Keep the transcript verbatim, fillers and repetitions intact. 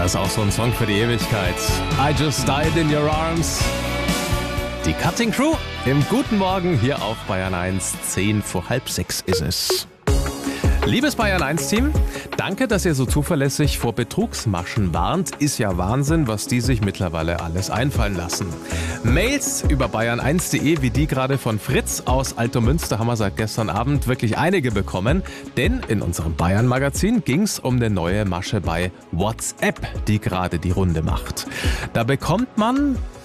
Das ist auch so ein Song für die Ewigkeit. I Just Died in Your Arms. Die Cutting Crew im Guten Morgen hier auf Bayern eins. Zehn vor halb sechs ist es. Liebes Bayern eins Team, danke, dass ihr so zuverlässig vor Betrugsmaschen warnt. Ist ja Wahnsinn, was die sich mittlerweile alles einfallen lassen. Mails über bayern eins punkt de, wie die gerade von Fritz aus Altomünster, haben wir seit gestern Abend wirklich einige bekommen. Denn in unserem Bayern-Magazin ging es um eine neue Masche bei WhatsApp, die gerade die Runde macht. Da bekommt man